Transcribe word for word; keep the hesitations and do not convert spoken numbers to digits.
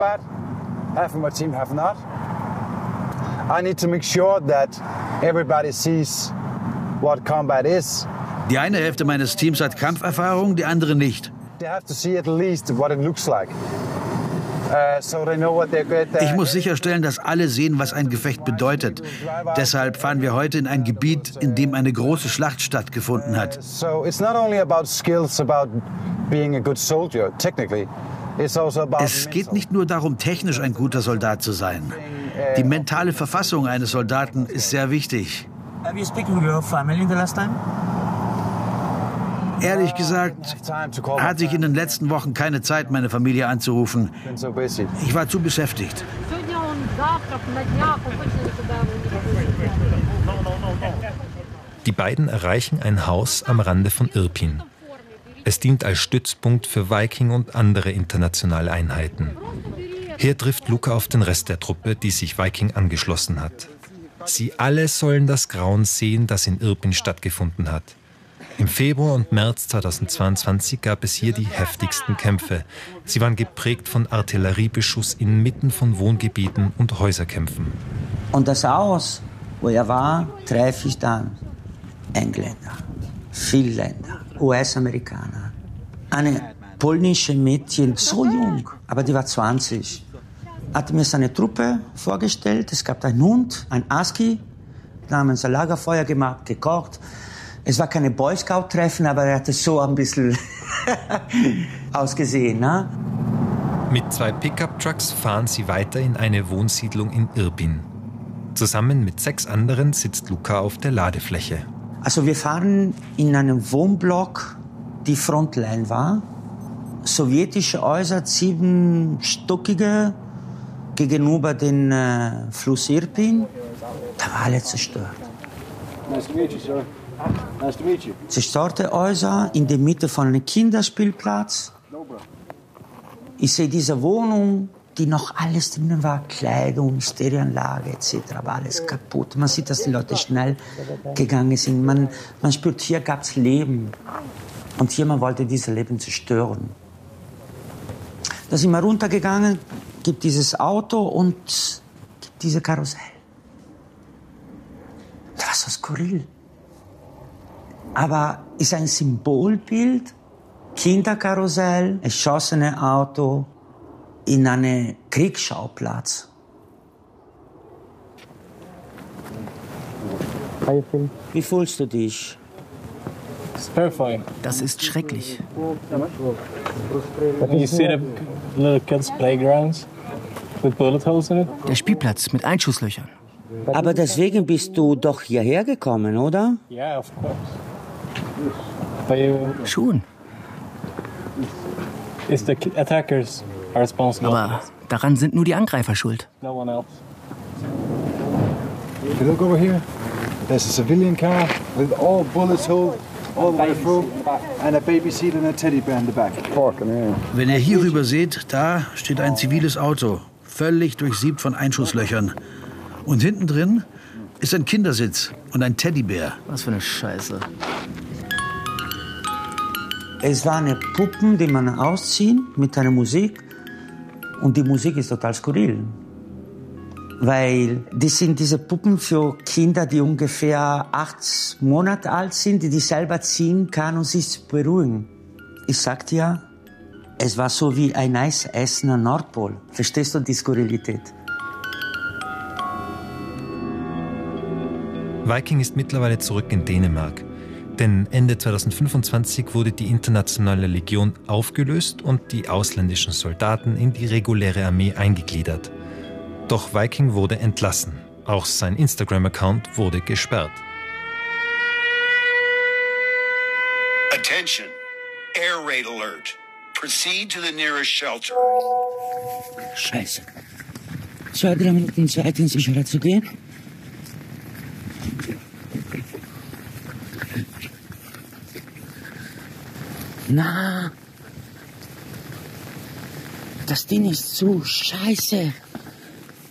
Half of my team have not. I need to make sure that everybody sees what combat is. Die eine Hälfte meines Teams hat Kampferfahrung, die andere nicht. They have to see at least what it looks like. Ich muss sicherstellen, dass alle sehen, was ein Gefecht bedeutet. Deshalb fahren wir heute in ein Gebiet, in dem eine große Schlacht stattgefunden hat. Es geht nicht nur darum, technisch ein guter Soldat zu sein. Die mentale Verfassung eines Soldaten ist sehr wichtig. Have you spoken with your family the last time? Ehrlich gesagt, hatte ich in den letzten Wochen keine Zeit, meine Familie anzurufen. Ich war zu beschäftigt. Die beiden erreichen ein Haus am Rande von Irpin. Es dient als Stützpunkt für Viking und andere internationale Einheiten. Hier trifft Luca auf den Rest der Truppe, die sich Viking angeschlossen hat. Sie alle sollen das Grauen sehen, das in Irpin stattgefunden hat. Im Februar und März zweitausendzweiundzwanzig gab es hier die heftigsten Kämpfe. Sie waren geprägt von Artilleriebeschuss inmitten von Wohngebieten und Häuserkämpfen. Und das Haus, wo er war, treffe ich dann Engländer, Finnländer, U S-Amerikaner. Eine polnische Mädchen, so jung, aber die war zwanzig. Hat mir seine Truppe vorgestellt. Es gab einen Hund, ein Husky. Da haben wir ein Lagerfeuer gemacht, gekocht. Es war keine Boy Scout-Treffen, aber er hatte so ein bisschen ausgesehen. Ne? Mit zwei Pickup-Trucks fahren sie weiter in eine Wohnsiedlung in Irpin. Zusammen mit sechs anderen sitzt Luca auf der Ladefläche. Also wir fahren in einem Wohnblock, die Frontline war. Sowjetische Häuser, siebenstockige, gegenüber dem äh, Fluss Irpin. Da war alles zerstört. Nice to meet you, sir. Nice to meet you. Zerstörte Häuser in der Mitte von einem Kinderspielplatz. Ich sehe diese Wohnung, die noch alles drinnen war, Kleidung, Stereoanlage et cetera, war alles kaputt. Man sieht, dass die Leute schnell gegangen sind. Man, man spürt, hier gab es Leben. Und jemand wollte dieses Leben zerstören. Da sind wir runtergegangen, gibt dieses Auto und gibt diese Karussell. Das war so skurril. Aber ist ein Symbolbild, Kinderkarussell, erschossene Auto in einem Kriegsschauplatz. Wie fühlst du dich? Das ist schrecklich. Der Spielplatz mit Einschusslöchern. Aber deswegen bist du doch hierher gekommen, oder? Schon. Aber daran sind nur die Angreifer schuld. Look over here. There's a civilian car with all bullets holes all the way through and a baby seat and a teddy bear in the back. Wenn ihr hier rüber seht, da steht ein ziviles Auto, völlig durchsiebt von Einschusslöchern. Und hinten drin ist ein Kindersitz und ein Teddybär. Was für eine Scheiße. Es waren Puppen, die man ausziehen mit einer Musik. Und die Musik ist total skurril. Weil das sind diese Puppen für Kinder, die ungefähr acht Monate alt sind, die die selber ziehen kann und sich beruhigen. Ich sag dir, es war so wie ein Eisessen am Nordpol. Verstehst du die Skurrilität? Viking ist mittlerweile zurück in Dänemark. Denn Ende zweitausendfünfundzwanzig wurde die internationale Legion aufgelöst und die ausländischen Soldaten in die reguläre Armee eingegliedert. Doch Viking wurde entlassen. Auch sein Instagram-Account wurde gesperrt. Attention. Air raid alert. Proceed to the nearest shelter. Scheiße. Zwei, drei Minuten Zeit, in Sicherheit zu gehen. Na, das Ding ist zu scheiße.